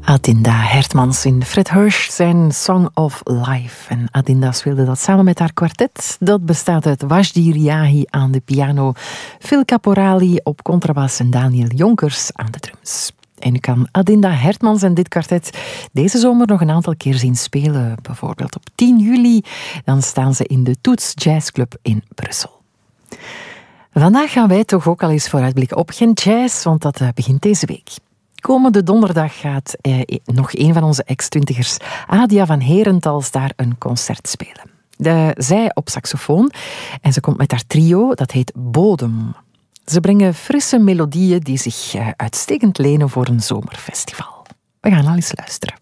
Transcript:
Adinda Hertmans in Fred Hirsch zijn Song of Life. En Adinda speelde dat samen met haar kwartet. Dat bestaat uit Wajdi Riahi aan de piano, Phil Caporali op contrabas en Daniel Jonkers aan de drums. En u kan Adinda Hertmans en dit kwartet deze zomer nog een aantal keer zien spelen. Bijvoorbeeld op 10 juli, dan staan ze in de Toets Jazzclub in Brussel. Vandaag gaan wij toch ook al eens vooruitblikken op Gent Jazz, want dat begint deze week. Komende donderdag gaat nog een van onze ex-twintigers, Adia van Herentals, daar een concert spelen. Zij op saxofoon en ze komt met haar trio, dat heet Bodem. Ze brengen frisse melodieën die zich uitstekend lenen voor een zomerfestival. We gaan al eens luisteren.